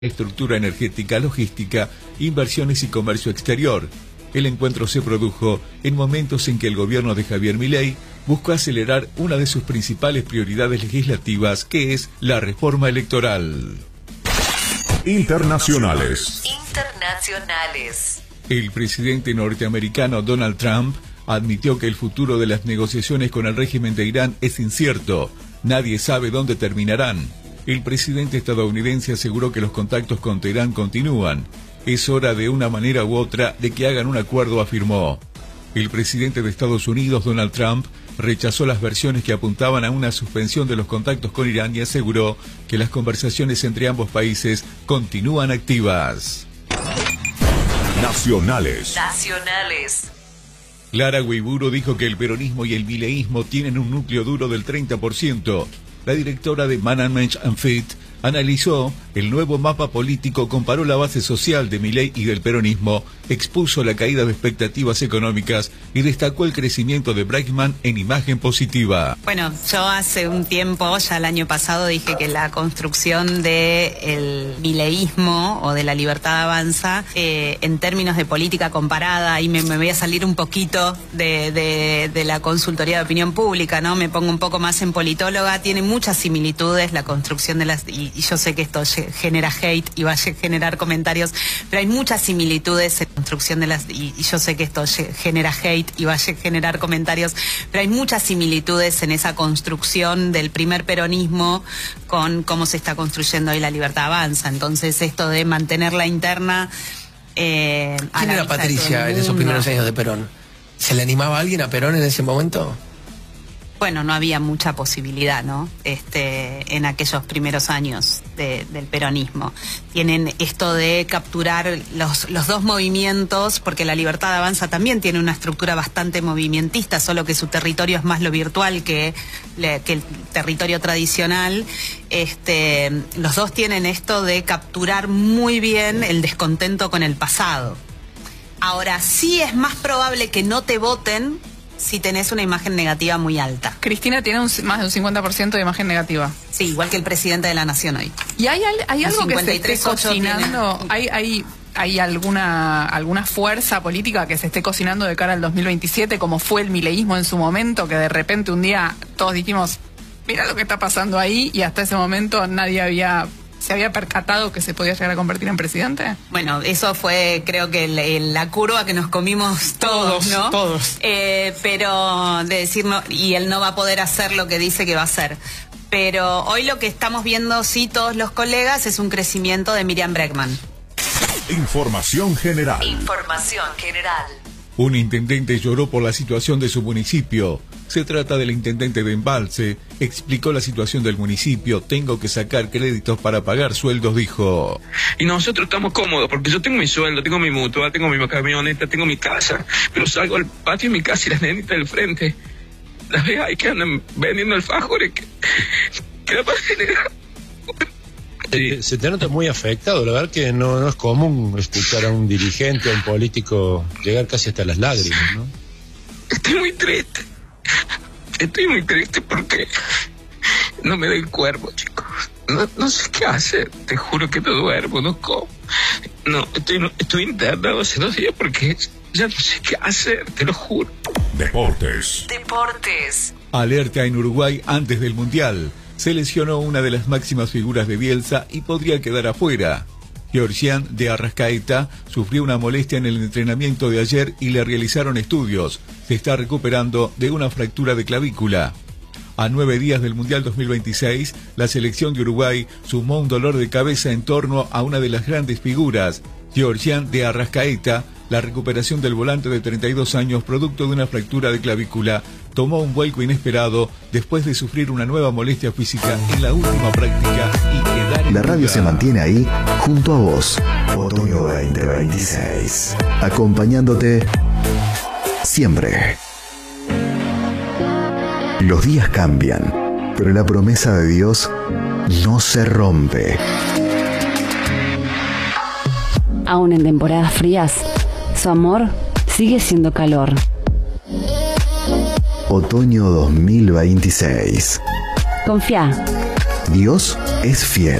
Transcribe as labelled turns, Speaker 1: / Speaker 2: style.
Speaker 1: estructura energética, logística, inversiones y comercio exterior. El encuentro se produjo en momentos en que el gobierno de Javier Milei buscó acelerar una de sus principales prioridades legislativas, que es la reforma electoral.
Speaker 2: Internacionales.
Speaker 1: El presidente norteamericano Donald Trump admitió que el futuro de las negociaciones con el régimen de Irán es incierto. Nadie sabe dónde terminarán. El presidente estadounidense aseguró que los contactos con Teherán continúan. Es hora de una manera u otra de que hagan un acuerdo, afirmó. El presidente de Estados Unidos, Donald Trump, rechazó las versiones que apuntaban a una suspensión de los contactos con Irán y aseguró que las conversaciones entre ambos países continúan activas.
Speaker 2: Nacionales.
Speaker 1: Clara Guiburu dijo que el peronismo y el mileísmo tienen un núcleo duro del 30%. La directora de Management and Fit analizó el nuevo mapa político, comparó la base social de Milei y del peronismo, expuso la caída de expectativas económicas y destacó el crecimiento de Bregman en imagen positiva.
Speaker 3: Bueno, yo hace un tiempo, ya el año pasado, dije que la construcción del mileísmo o de la Libertad Avanza, en términos de política comparada, y me voy a salir un poquito de la consultoría de opinión pública, ¿no? Me pongo un poco más en politóloga, tiene muchas similitudes la construcción de las... Y yo sé que esto genera hate y va a generar comentarios, pero hay muchas similitudes en la construcción de las... Y yo sé que esto genera hate y va a generar comentarios, pero hay muchas similitudes en esa construcción del primer peronismo con cómo se está construyendo hoy la Libertad Avanza. Entonces, esto de mantener la interna...
Speaker 4: ¿Quién era Patricia en esos primeros años de Perón? ¿Se le animaba a alguien a Perón en ese momento?
Speaker 3: Bueno, no había mucha posibilidad, ¿no? En aquellos primeros años del peronismo. Tienen esto de capturar los dos movimientos, porque la Libertad Avanza también tiene una estructura bastante movimentista, solo que su territorio es más lo virtual que el territorio tradicional. Los dos tienen esto de capturar muy bien el descontento con el pasado. Ahora, sí es más probable que no te voten si tenés una imagen negativa muy alta.
Speaker 5: Cristina tiene más de un 50% de imagen negativa.
Speaker 3: Sí, igual que el presidente de la Nación hoy.
Speaker 5: ¿Y hay algo que se esté cocinando? ¿Hay alguna fuerza política que se esté cocinando de cara al 2027, como fue el mileísmo en su momento, que de repente un día todos dijimos, mira lo que está pasando ahí, y hasta ese momento nadie se había percatado que se podía llegar a convertir en presidente?
Speaker 3: Bueno, eso fue, creo que la curva que nos comimos todos, ¿no?
Speaker 5: Todos.
Speaker 3: Pero de decir, no, y él no va a poder hacer lo que dice que va a hacer. Pero hoy lo que estamos viendo, sí, todos los colegas, es un crecimiento de Miriam Bregman.
Speaker 2: Información general.
Speaker 1: Un intendente lloró por la situación de su municipio. Se trata del intendente de Embalse. Explicó la situación del municipio. Tengo que sacar créditos para pagar sueldos, dijo.
Speaker 6: Y nosotros estamos cómodos porque yo tengo mi sueldo, tengo mi mutua, tengo mi camioneta, tengo mi casa. Pero salgo al patio de mi casa y las nenitas del frente las veo ahí que andan vendiendo alfajores. Que la pasen.
Speaker 7: Sí. Se te nota muy afectado, la verdad que no es común escuchar a un dirigente, a un político llegar casi hasta las lágrimas, ¿no?
Speaker 6: Estoy muy triste porque no me da el cuerpo, chicos. No sé qué hacer, te juro que no duermo, no como. No, estoy internado hace 2 días porque ya no sé qué hacer, te lo juro.
Speaker 2: Deportes.
Speaker 1: Alerta en Uruguay antes del Mundial. Se lesionó una de las máximas figuras de Bielsa y podría quedar afuera. Georgian de Arrascaeta sufrió una molestia en el entrenamiento de ayer y le realizaron estudios. Se está recuperando de una fractura de clavícula. A 9 días del Mundial 2026, la selección de Uruguay sumó un dolor de cabeza en torno a una de las grandes figuras, Georgian de Arrascaeta. La recuperación del volante de 32 años, producto de una fractura de clavícula, tomó un vuelco inesperado después de sufrir una nueva molestia física en la última práctica y quedar en
Speaker 8: La radio se mantiene ahí, junto a vos. Otoño 2026. Acompañándote siempre. Los días cambian, pero la promesa de Dios no se rompe.
Speaker 9: Aún en temporadas frías, su amor sigue siendo calor.
Speaker 8: Otoño 2026.
Speaker 9: Confía.
Speaker 8: Dios es fiel.